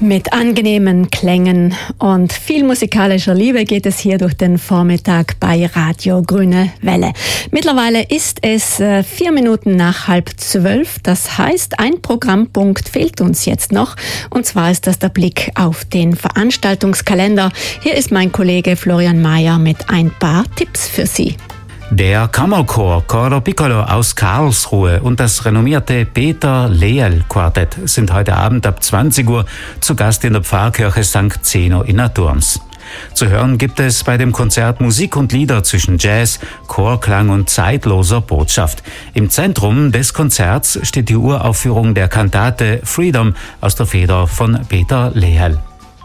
Mit angenehmen Klängen und viel musikalischer Liebe geht es hier durch den Vormittag bei Radio Grüne Welle. Mittlerweile ist es 4 Minuten nach 11:30. Das heißt, ein Programmpunkt fehlt uns jetzt noch. Und zwar ist das der Blick auf den Veranstaltungskalender. Hier ist mein Kollege Florian Mayer mit ein paar Tipps für Sie. Der Kammerchor Coro Piccolo aus Karlsruhe und das renommierte Peter Lehel Quartett sind heute Abend ab 20 Uhr zu Gast in der Pfarrkirche St. Zeno in Naturns. Zu hören gibt es bei dem Konzert Musik und Lieder zwischen Jazz, Chorklang und zeitloser Botschaft. Im Zentrum des Konzerts steht die Uraufführung der Kantate Freedom aus der Feder von Peter Lehel.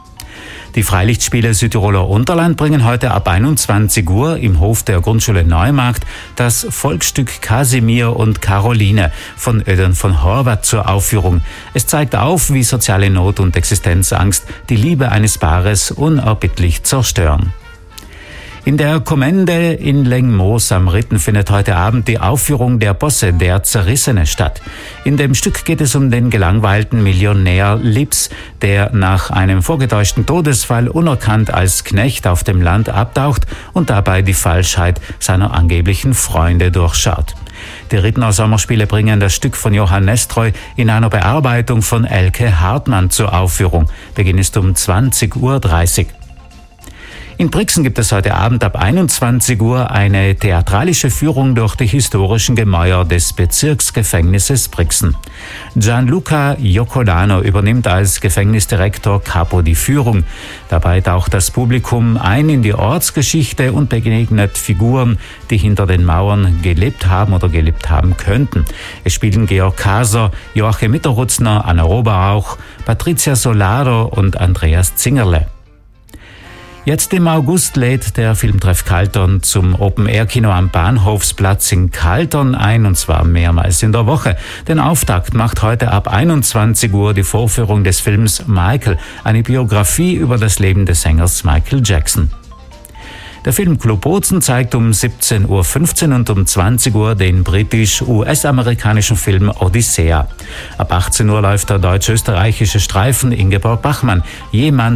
Die Freilichtspiele Südtiroler Unterland bringen heute ab 21 Uhr im Hof der Grundschule Neumarkt das Volksstück Kasimir und Caroline von Ödön von Horvath zur Aufführung. Es zeigt auf, wie soziale Not und Existenzangst die Liebe eines Paares unerbittlich zerstören. In der Kommende in Lengmoos am Ritten findet heute Abend die Aufführung der Bosse, der Zerrissene statt. In dem Stück geht es um den gelangweilten Millionär Lips, der nach einem vorgetäuschten Todesfall unerkannt als Knecht auf dem Land abtaucht und dabei die Falschheit seiner angeblichen Freunde durchschaut. Die Rittener Sommerspiele bringen das Stück von Johann Nestroy in einer Bearbeitung von Elke Hartmann zur Aufführung. Beginn ist um 20:30 Uhr. In Brixen gibt es heute Abend ab 21 Uhr eine theatralische Führung durch die historischen Gemäuer des Bezirksgefängnisses Brixen. Gianluca Iocolano übernimmt als Gefängnisdirektor Capo die Führung. Dabei taucht das Publikum ein in die Ortsgeschichte und begegnet Figuren, die hinter den Mauern gelebt haben oder gelebt haben könnten. Es spielen Georg Kaser, Joachim Mitterrutzner, Anna Roberauch, Patricia Solaro und Andreas Zingerle. Jetzt im August lädt der Filmtreff Kaltern zum Open-Air-Kino am Bahnhofsplatz in Kaltern ein, und zwar mehrmals in der Woche. Den Auftakt macht heute ab 21 Uhr die Vorführung des Films Michael, eine Biografie über das Leben des Sängers Michael Jackson. Der Filmclub Bozen zeigt um 17:15 Uhr und um 20 Uhr den britisch-US-amerikanischen Film Odyssea. Ab 18 Uhr läuft der deutsch-österreichische Streifen Ingeborg Bachmann, Jemand